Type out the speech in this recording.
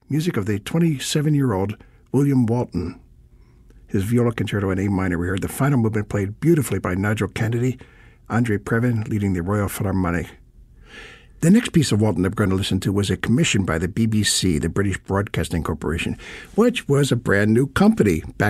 music of the 27-year-old William Walton. His viola concerto in A minor. We heard the final movement played beautifully by Nigel Kennedy, Andre Previn leading the Royal Philharmonic. The next piece of Walton that we're going to listen to was a commission by the BBC, the British Broadcasting Corporation, which was a brand new company back